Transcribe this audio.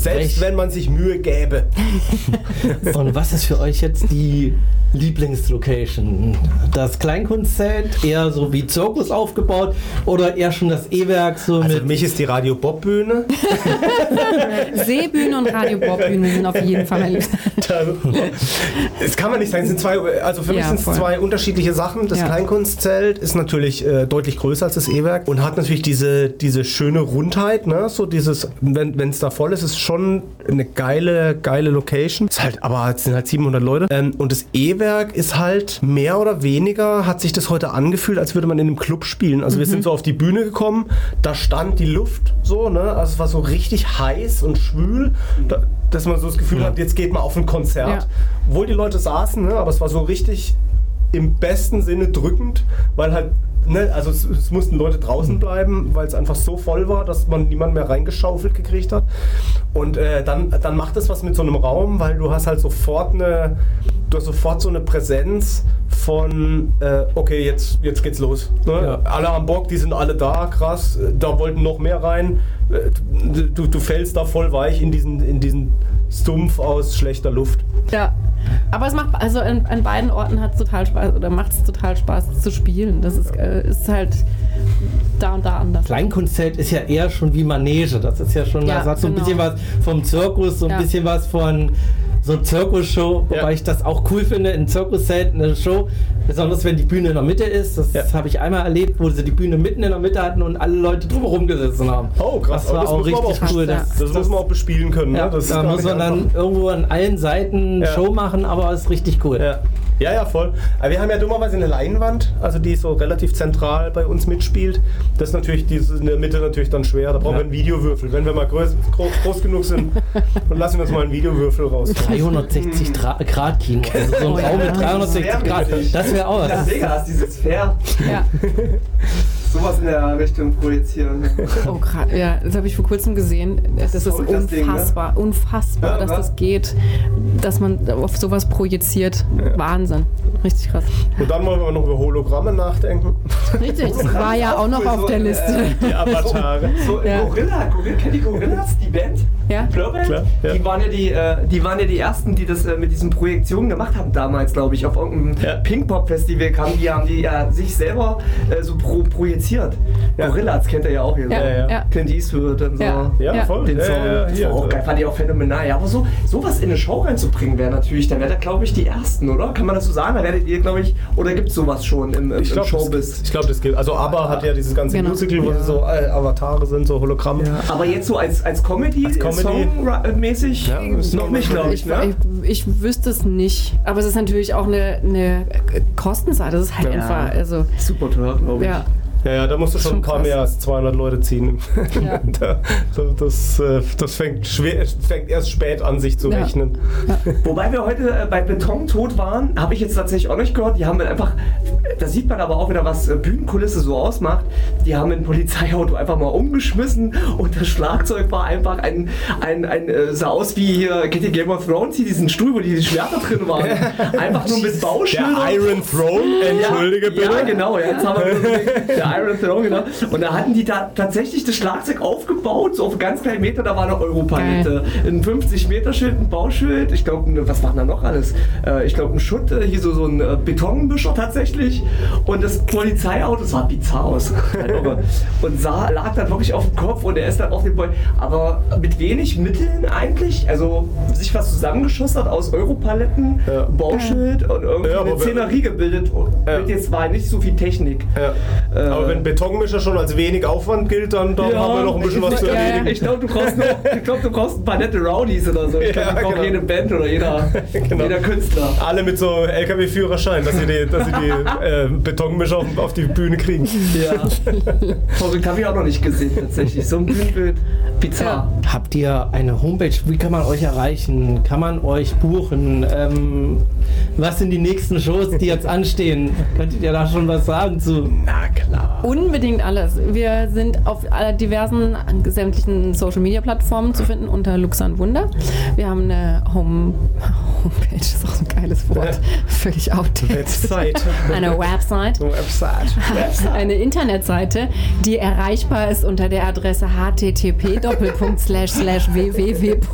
Selbst wenn man sich Mühe gäbe. Und was ist für euch jetzt die Lieblingslocation? Das Kleinkunstzelt, eher so wie Zirkus aufgebaut oder eher schon das E-Werk? So Also mit für mich ist die Radio Bob Bühne. Seebühne und Radio Bob Bühne sind auf jeden Fall mein Liebsten. Das kann man nicht sagen. Es sind zwei, also für mich sind es zwei unterschiedliche Sachen. Das Kleinkunstzelt ist natürlich deutlich größer als das E-Werk und hat natürlich diese schöne Rundheit. Ne? So dieses, wenn es da voll ist, ist schon eine geile Location. Ist halt, aber es sind halt 700 Leute. Und das E-Werk ist halt mehr oder weniger, hat sich das heute angefühlt, als würde man in einem Club spielen. Also wir sind so auf die Bühne gekommen, da stand die Luft so, ne? Also es war so richtig heiß und schwül, dass man so das Gefühl hat, jetzt geht man auf ein Konzert. Ja. Obwohl die Leute saßen, ne? Aber es war so richtig im besten Sinne drückend, weil halt, ne, also es mussten Leute draußen bleiben, weil es einfach so voll war, dass man niemand mehr reingeschaufelt gekriegt hat. Und dann macht es was mit so einem Raum, weil du hast halt sofort so eine Präsenz von okay, jetzt geht's los. Ne? Ja. Alle haben Bock, die sind alle da, krass, da wollten noch mehr rein. Du fällst da voll weich in diesen Stumpf aus schlechter Luft. Ja. Aber es macht, also an beiden Orten hat es total Spaß oder macht es total Spaß zu spielen. Das ist halt da und da anders. Kleinkunstzelt ist ja eher schon wie Manege. Das ist ja schon, das hat so ein bisschen was vom Zirkus, so ein bisschen was von so Zirkusshow, wobei ich das auch cool finde, in Zirkuszelt eine Show, besonders wenn die Bühne in der Mitte ist. Das habe ich einmal erlebt, wo sie die Bühne mitten in der Mitte hatten und alle Leute drumherum gesessen haben. Oh, krass. Das war das auch richtig cool. Das muss man auch bespielen können. Ja, ne? Das da muss man dann irgendwo an allen Seiten Show machen, aber es ist richtig cool. Ja, voll. Aber wir haben ja dummerweise eine Leinwand, also die so relativ zentral bei uns mitspielt. Das ist natürlich, die ist in der Mitte natürlich dann schwer. Da brauchen wir einen Videowürfel. Wenn wir mal groß genug sind, dann lassen wir uns mal einen Videowürfel raus. 360 Grad Kino. Also so ein Raum mit 360 Grad. Das wäre auch was. Las Vegas, dieses Fair. Ja. Sowas in der Richtung projizieren. Oh, krass. Ja, das habe ich vor kurzem gesehen. Das ist unfassbar, Ding, ne? Unfassbar, dass das geht, dass man auf sowas projiziert. Ja. Wahnsinn. Richtig krass. Und dann wollen wir noch über Hologramme nachdenken. Richtig, das war ja auch noch auf der Liste. Die Avatare. So, Gorilla, kennt die Gorillas, die Band? Ja. Klar, ja. Die waren ja die ersten, die das mit diesen Projektionen gemacht haben damals, glaube ich, auf irgendeinem Pinkpop-Festival kamen. Die haben die sich selber so projiziert. Gorillaz kennt er ja auch hier. Ja. Clint Eastwood und so. Ja, voll. Den Song. Ja, auch geil, fand ich auch phänomenal. Ja, aber sowas in eine Show reinzubringen wäre natürlich, dann wäre das, glaube ich, die Ersten, oder? Kann man das so sagen? Da werdet ihr, glaube ich, oder gibt es sowas schon im Showbiz? Ich glaube, das gilt. Also ABBA hat ja dieses ganze Musical, wo so Avatare sind, so Hologramme. Ja. Aber jetzt so als Comedy-Song-mäßig noch nicht, glaube ich. Ich wüsste es nicht. Aber es ist natürlich auch eine Kostenseite. Das ist halt einfach... Also, super teuer, glaube ich. Ja, da musst du schon ein paar mehr als 200 Leute ziehen. Ja. Das fängt erst spät an, sich zu rechnen. Ja. Wobei wir heute bei Betontod waren, habe ich jetzt tatsächlich auch nicht gehört. Die haben einfach, da sieht man aber auch wieder, was Bühnenkulisse so ausmacht. Die haben ein Polizeiauto einfach mal umgeschmissen und das Schlagzeug war einfach sah aus wie hier, kennt ihr Game of Thrones, hier diesen Stuhl, wo die Schwerter drin waren. Einfach nur mit Bauschildern. Der Iron Throne, entschuldige bitte. Ja, genau, jetzt haben wir der Iron Throne, genau. Und da hatten die da tatsächlich das Schlagzeug aufgebaut, so auf ganz kleinen Meter, da war eine Europalette. Ein 50-Meter-Schild, ein Bauschild, ich glaube, was machen da noch alles? Ich glaube, ein Schutt, hier so ein Betonmischer tatsächlich. Und das Polizeiauto, das sah bizarr aus. Und lag dann wirklich auf dem Kopf und er ist dann auf dem aber mit wenig Mitteln eigentlich, also sich was zusammengeschossen hat aus Europaletten, Bauschild und irgendwie eine Szenerie gebildet. Jetzt war nicht so viel Technik. Aber wenn Betonmischer schon als wenig Aufwand gilt, dann haben wir noch ein bisschen was zu erledigen. Ich glaube, du brauchst ein paar nette Rowdies oder so. Ich glaube, die braucht jede Band oder jeder Künstler. Alle mit so LKW-Führerschein, dass sie die Betonmischer auf die Bühne kriegen. Ja. Verrückt, habe ich auch noch nicht gesehen tatsächlich. So ein Bühnenbild, bizarr. Habt ihr eine Homepage? Wie kann man euch erreichen? Kann man euch buchen? Was sind die nächsten Shows, die jetzt anstehen? Könntet ihr da schon was sagen zu? Na klar. Unbedingt alles. Wir sind auf diversen sämtlichen Social-Media-Plattformen zu finden unter Luxan Wunder. Wir haben eine Homepage, ist auch so ein geiles Wort. Völlig outdated. Website. Eine Website. Eine Internetseite, die erreichbar ist unter der Adresse http://www.